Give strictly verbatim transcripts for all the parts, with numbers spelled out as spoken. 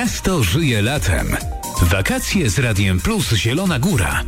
Miasto żyje latem. Wakacje z Radiem Plus Zielona Góra.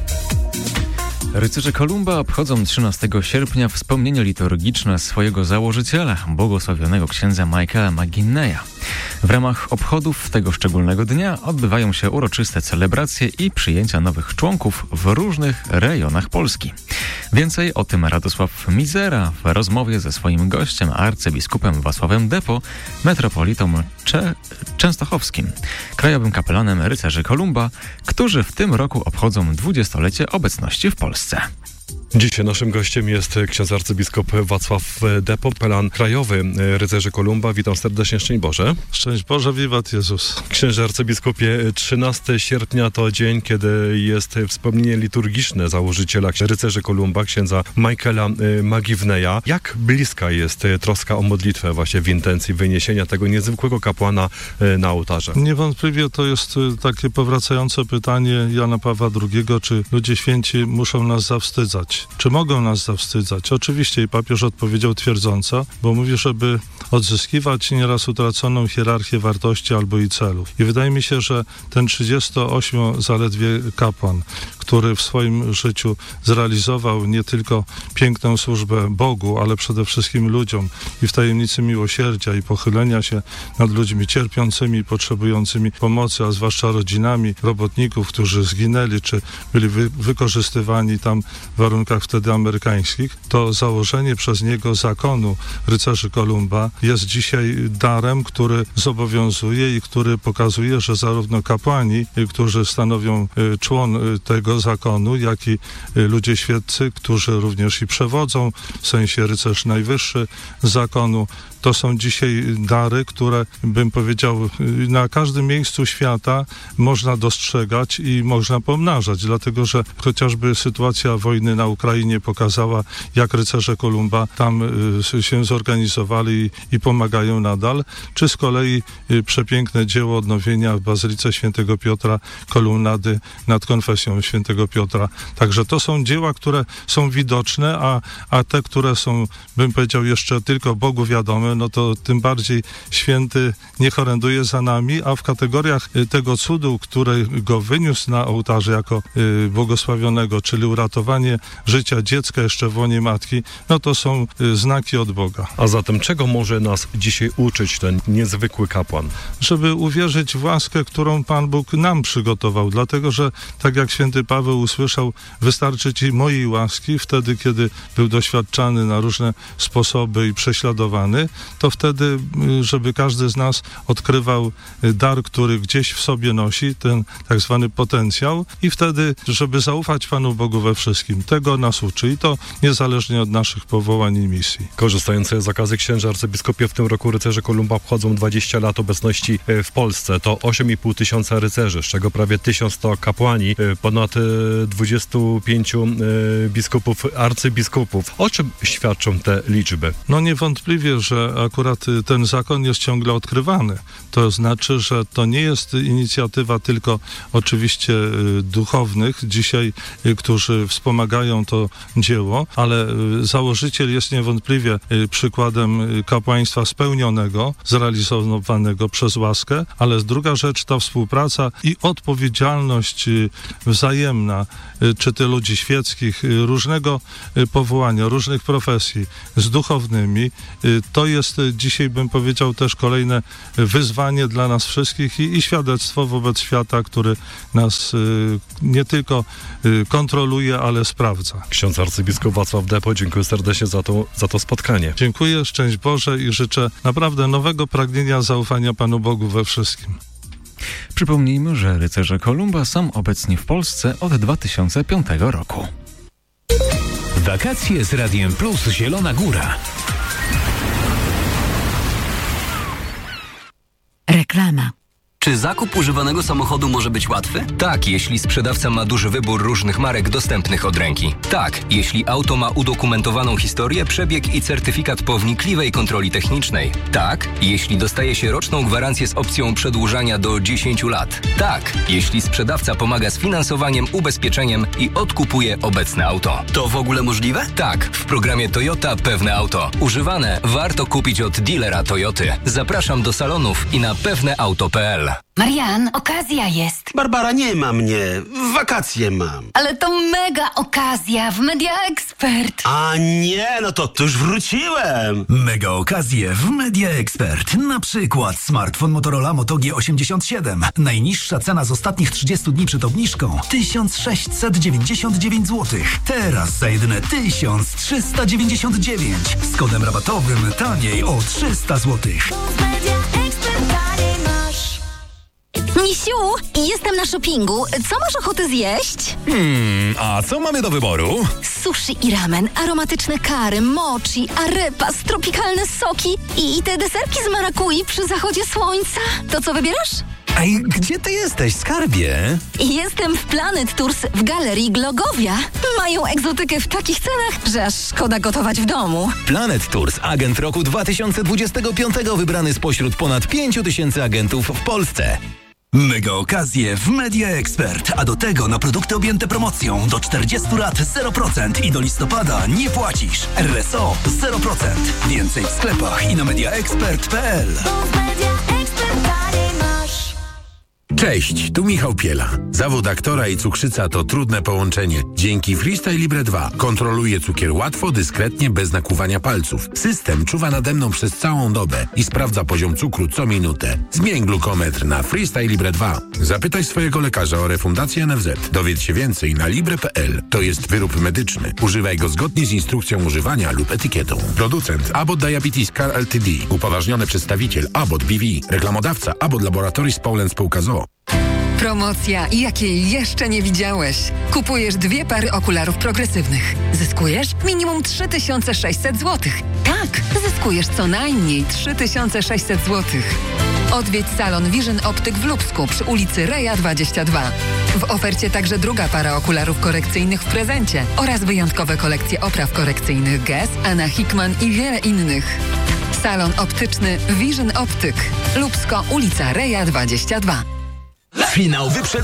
Rycerze Kolumba obchodzą trzynastego sierpnia wspomnienie liturgiczne swojego założyciela, błogosławionego księdza Michaela McGinneya. W ramach obchodów tego szczególnego dnia odbywają się uroczyste celebracje i przyjęcia nowych członków w różnych rejonach Polski. Więcej o tym Radosław Mizera w rozmowie ze swoim gościem, arcybiskupem Wacławem Depo, metropolitą Cze- częstochowskim, krajowym kapelanem Rycerzy Kolumba, którzy w tym roku obchodzą dwudziestolecie obecności w Polsce. Dzisiaj naszym gościem jest ksiądz arcybiskup Wacław Depo, kapelan krajowy Rycerzy Kolumba. Witam serdecznie, szczęść Boże. Szczęść Boże, wiwat Jezus. Księże arcybiskupie, trzynastego sierpnia to dzień, kiedy jest wspomnienie liturgiczne założyciela Rycerzy Kolumba, księdza Michaela McGinneya. Jak bliska jest troska o modlitwę właśnie w intencji wyniesienia tego niezwykłego kapłana na ołtarze? Niewątpliwie to jest takie powracające pytanie Jana Pawła drugiego, czy ludzie święci muszą nas zawstydzać? Czy mogą nas zawstydzać? Oczywiście i papież odpowiedział twierdząco, bo mówi, żeby odzyskiwać nieraz utraconą hierarchię wartości albo i celów. I wydaje mi się, że ten trzydziestoośmiu zaledwie kapłan, który w swoim życiu zrealizował nie tylko piękną służbę Bogu, ale przede wszystkim ludziom i w tajemnicy miłosierdzia i pochylenia się nad ludźmi cierpiącymi, potrzebującymi pomocy, a zwłaszcza rodzinami robotników, którzy zginęli, czy byli wy- wykorzystywani tam w warunkach wtedy amerykańskich, to założenie przez niego zakonu Rycerzy Kolumba jest dzisiaj darem, który zobowiązuje i który pokazuje, że zarówno kapłani, którzy stanowią człon tego zakonu, jak i ludzie świeccy, którzy również i przewodzą, w sensie rycerz najwyższy zakonu, to są dzisiaj dary, które, bym powiedział, na każdym miejscu świata można dostrzegać i można pomnażać, dlatego że chociażby sytuacja wojny na Ukrainie pokazała, jak Rycerze Kolumba tam y, się zorganizowali i, i pomagają nadal, czy z kolei y, przepiękne dzieło odnowienia w Bazylice Świętego Piotra, kolumnady nad konfesją Świętego Piotra. Także to są dzieła, które są widoczne, a, a te, które są, bym powiedział, jeszcze tylko Bogu wiadome, no to tym bardziej święty niech oręduje za nami, a w kategoriach tego cudu, który go wyniósł na ołtarze jako y, błogosławionego, czyli uratowanie życia dziecka jeszcze w łonie matki, no to są y, znaki od Boga. A zatem czego może nas dzisiaj uczyć ten niezwykły kapłan? Żeby uwierzyć w łaskę, którą Pan Bóg nam przygotował, dlatego że tak jak święty Paweł usłyszał, wystarczy Ci mojej łaski, wtedy kiedy był doświadczany na różne sposoby i prześladowany, to wtedy, żeby każdy z nas odkrywał dar, który gdzieś w sobie nosi, ten tak zwany potencjał, i wtedy, żeby zaufać Panu Bogu we wszystkim. Tego nas uczy i to niezależnie od naszych powołań i misji. Korzystając z okazji, księże arcybiskupie, w tym roku Rycerze Kolumba obchodzą dwadzieścia lat obecności w Polsce. To osiem i pół tysiąca rycerzy, z czego prawie tysiąc to kapłani, ponad dwudziestu pięciu biskupów, arcybiskupów. O czym świadczą te liczby? No niewątpliwie, że akurat ten zakon jest ciągle odkrywany. To znaczy, że to nie jest inicjatywa tylko oczywiście duchownych dzisiaj, którzy wspomagają to dzieło, ale założyciel jest niewątpliwie przykładem kapłaństwa spełnionego, zrealizowanego przez łaskę, ale druga rzecz to współpraca i odpowiedzialność wzajemna, czy to ludzi świeckich, różnego powołania, różnych profesji z duchownymi. To jest dzisiaj, bym powiedział, też kolejne wyzwanie dla nas wszystkich i, i świadectwo wobec świata, który nas y, nie tylko y, kontroluje, ale sprawdza. Ksiądz arcybiskup Wacław Depo, dziękuję serdecznie za to, za to spotkanie. Dziękuję, szczęść Boże i życzę naprawdę nowego pragnienia zaufania Panu Bogu we wszystkim. Przypomnijmy, że Rycerze Kolumba są obecni w Polsce od dwa tysiące piątego roku. Wakacje z Radiem Plus Zielona Góra. Reklama. Czy zakup używanego samochodu może być łatwy? Tak, jeśli sprzedawca ma duży wybór różnych marek dostępnych od ręki. Tak, jeśli auto ma udokumentowaną historię, przebieg i certyfikat po wnikliwej kontroli technicznej. Tak, jeśli dostaje się roczną gwarancję z opcją przedłużania do dziesięciu lat. Tak, jeśli sprzedawca pomaga z finansowaniem, ubezpieczeniem i odkupuje obecne auto. To w ogóle możliwe? Tak, w programie Toyota Pewne Auto. Używane warto kupić od dealera Toyoty. Zapraszam do salonów i na pewne auto kropka p l. P L. Marian, okazja jest. Barbara, nie ma mnie. Wakacje mam. Ale to mega okazja w Media Expert. A nie, no to, to już wróciłem. Mega okazje w Media Expert. Na przykład smartfon Motorola Moto G osiemdziesiąt siedem. Najniższa cena z ostatnich trzydziestu dni przed obniżką tysiąc sześćset dziewięćdziesiąt dziewięć złotych. Teraz za jedyne tysiąc trzysta dziewięćdziesiąt dziewięć. Z kodem rabatowym taniej o trzysta złotych. Misiu, jestem na shoppingu. Co masz ochotę zjeść? Hmm, a co mamy do wyboru? Sushi i ramen, aromatyczne kary, mochi, arepas, tropikalne soki i, i te deserki z marakui przy zachodzie słońca. To co wybierasz? Ej, gdzie ty jesteś, skarbie? Jestem w Planet Tours w Galerii Glogowia. Mają egzotykę w takich cenach, że aż szkoda gotować w domu. Planet Tours, agent roku dwa tysiące dwudziestego piątego, wybrany spośród ponad pięciu tysięcy agentów w Polsce. Mega okazje w Media Expert, a do tego na produkty objęte promocją do czterdziestu lat zero procent i do listopada nie płacisz. R S O zero procent. Więcej w sklepach i na mediaexpert kropka p l. Cześć, tu Michał Piela. Zawód aktora i cukrzyca to trudne połączenie. Dzięki Freestyle Libre dwa kontroluję cukier łatwo, dyskretnie, bez nakłuwania palców. System czuwa nade mną przez całą dobę i sprawdza poziom cukru co minutę. Zmień glukometr na Freestyle Libre dwa. Zapytaj swojego lekarza o refundację N F Z. Dowiedz się więcej na libre kropka p l. To jest wyrób medyczny. Używaj go zgodnie z instrukcją używania lub etykietą. Producent Abbott Diabetes Care Ltd. Upoważniony przedstawiciel Abbott B V. Reklamodawca Abbott Laboratories Poland Spółka z o o. Promocja, jakiej jeszcze nie widziałeś. Kupujesz dwie pary okularów progresywnych. Zyskujesz minimum trzy tysiące sześćset złotych. Tak, zyskujesz co najmniej trzy tysiące sześćset złotych. Odwiedź salon Vision Optyk w Lubsku przy ulicy Reja dwadzieścia dwa. W ofercie także druga para okularów korekcyjnych w prezencie oraz wyjątkowe kolekcje opraw korekcyjnych Guess, Anna Hickman i wiele innych. Salon optyczny Vision Optyk. Lubsko, ulica Reja dwadzieścia dwa. Finał wyprzedaży.